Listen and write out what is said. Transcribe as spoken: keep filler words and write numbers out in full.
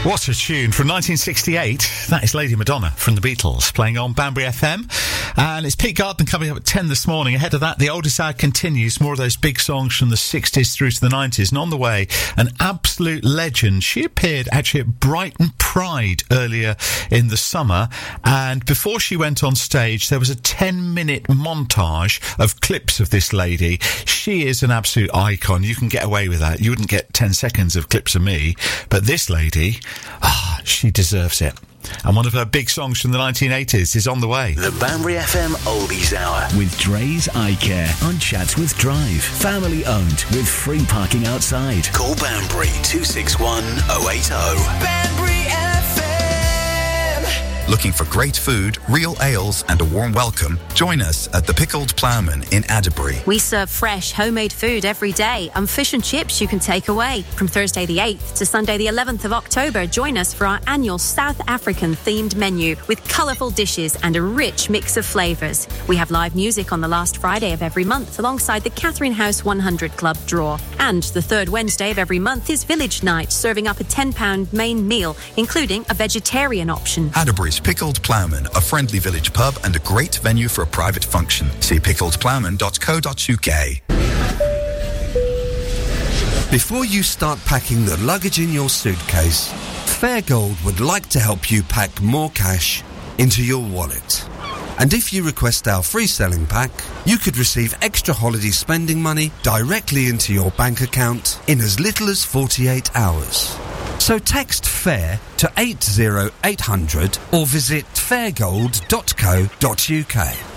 What a tune from nineteen sixty-eight. That is Lady Madonna from the Beatles playing on Banbury F M. And it's Pete Garden coming up at ten this morning. Ahead of that, the oldest hour continues. More of those big songs from the sixties through to the nineties. And on the way, an absolute legend. She appeared actually at Brighton Pride earlier in the summer. And before she went on stage, there was a ten minute montage of clips of this lady. She is an absolute icon. You can get away with that. You wouldn't get ten seconds of clips of me. But this lady, ah, she deserves it. And one of her big songs from the nineteen eighties is on the way. The Banbury F M Oldies Hour. With Dre's Eye Care on Chatsworth Drive. Family owned with free parking outside. Call Banbury two six one oh eight oh. Banbury F M. Looking for great food, real ales and a warm welcome? Join us at the Pickled Ploughman in Adderbury. We serve fresh, homemade food every day and fish and chips you can take away. From Thursday the eighth to Sunday the eleventh of October, join us for our annual South African themed menu with colourful dishes and a rich mix of flavours. We have live music on the last Friday of every month alongside the Catherine House one hundred Club draw. And the third Wednesday of every month is Village Night, serving up a ten pound main meal, including a vegetarian option. Adderbury's Pickled Ploughman, a friendly village pub and a great venue for a private function. See pickled ploughman dot co dot uk. Before you start packing the luggage in your suitcase, Fairgold would like to help you pack more cash into your wallet. And if you request our free selling pack, you could receive extra holiday spending money directly into your bank account in as little as forty-eight hours. So text FAIR to eight zero eight hundred or visit fairgold dot co dot uk.